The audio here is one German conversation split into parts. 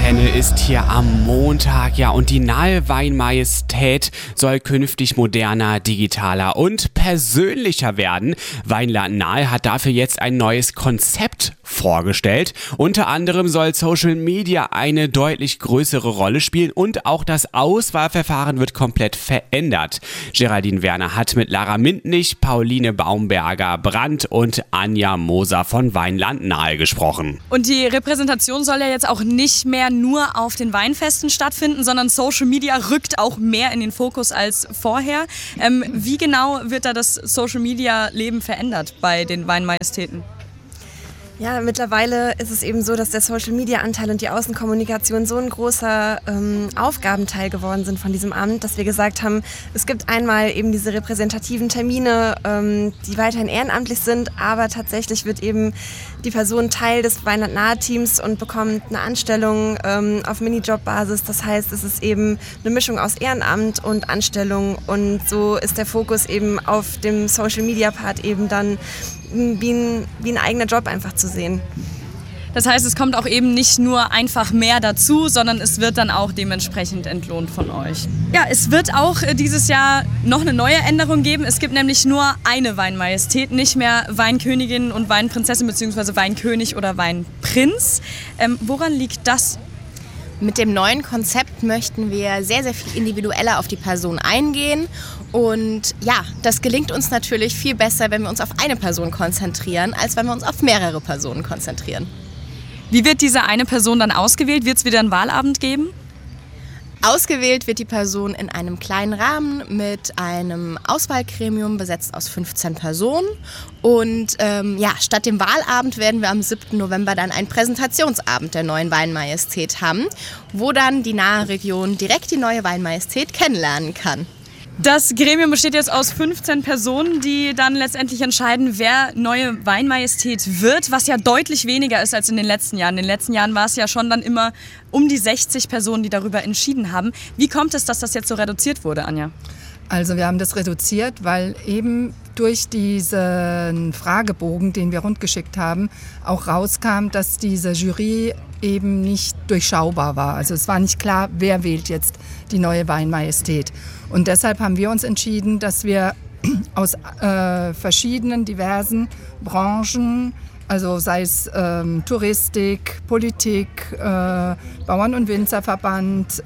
Antenne ist hier am Montag, ja, und die Nahe Weinmajestät soll künftig moderner, digitaler und persönlicher werden. Weinland Nahe hat dafür jetzt ein neues Konzept vorgestellt. Unter anderem soll Social Media eine deutlich größere Rolle spielen und auch das Auswahlverfahren wird komplett verändert. Geraldine Werner hat mit Lara Mintnich, Pauline Baumberger-Brandt und Anja Moser von Weinland Nahe gesprochen. Und die Repräsentation soll ja jetzt auch nicht mehr nur auf den Weinfesten stattfinden, sondern Social Media rückt auch mehr in den Fokus als vorher. Wie genau wird da das Social Media Leben verändert bei den Weinmajestäten? Ja, mittlerweile ist es eben so, dass der Social-Media-Anteil und die Außenkommunikation so ein großer Aufgabenteil geworden sind von diesem Amt, dass wir gesagt haben, es gibt einmal eben diese repräsentativen Termine, die weiterhin ehrenamtlich sind, aber tatsächlich wird eben die Person Teil des Weinland-Nahe-Teams und bekommt eine Anstellung auf Minijob-Basis. Das heißt, es ist eben eine Mischung aus Ehrenamt und Anstellung und so ist der Fokus eben auf dem Social-Media-Part eben dann wie ein eigener Job einfach zu sehen. Das heißt, es kommt auch eben nicht nur einfach mehr dazu, sondern es wird dann auch dementsprechend entlohnt von euch. Ja, es wird auch dieses Jahr noch eine neue Änderung geben. Es gibt nämlich nur eine Weinmajestät, nicht mehr Weinkönigin und Weinprinzessin bzw. Weinkönig oder Weinprinz. Woran liegt das? Mit dem neuen Konzept möchten wir sehr, sehr viel individueller auf die Person eingehen. Und ja, das gelingt uns natürlich viel besser, wenn wir uns auf eine Person konzentrieren, als wenn wir uns auf mehrere Personen konzentrieren. Wie wird diese eine Person dann ausgewählt? Wird es wieder einen Wahlabend geben? Ausgewählt wird die Person in einem kleinen Rahmen mit einem Auswahlgremium besetzt aus 15 Personen. Und statt dem Wahlabend werden wir am 7. November dann einen Präsentationsabend der neuen Weinmajestät haben, wo dann die nahe Region direkt die neue Weinmajestät kennenlernen kann. Das Gremium besteht jetzt aus 15 Personen, die dann letztendlich entscheiden, wer neue Weinmajestät wird, was ja deutlich weniger ist als in den letzten Jahren. In den letzten Jahren war es ja schon dann immer um die 60 Personen, die darüber entschieden haben. Wie kommt es, dass das jetzt so reduziert wurde, Anja? Also wir haben das reduziert, weil eben durch diesen Fragebogen, den wir rundgeschickt haben, auch rauskam, dass diese Jury eben nicht durchschaubar war. Also es war nicht klar, wer wählt jetzt die neue Weinmajestät. Und deshalb haben wir uns entschieden, dass wir aus verschiedenen, diversen Branchen, also sei es Touristik, Politik, Bauern- und Winzerverband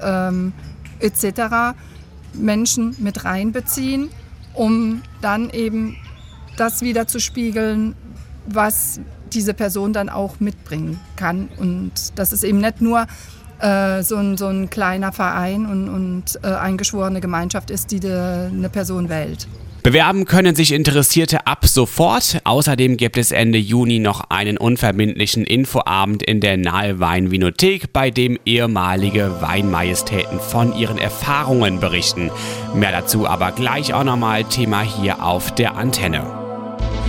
etc., Menschen mit reinbeziehen, um dann eben das wieder zu spiegeln, was diese Person dann auch mitbringen kann. Und das ist eben nicht nur so ein kleiner Verein und eingeschworene Gemeinschaft ist, die eine Person wählt. Bewerben können sich Interessierte ab sofort. Außerdem gibt es Ende Juni noch einen unverbindlichen Infoabend in der Nahe Weinvinothek, bei dem ehemalige Weinmajestäten von ihren Erfahrungen berichten. Mehr dazu aber gleich auch nochmal Thema hier auf der Antenne.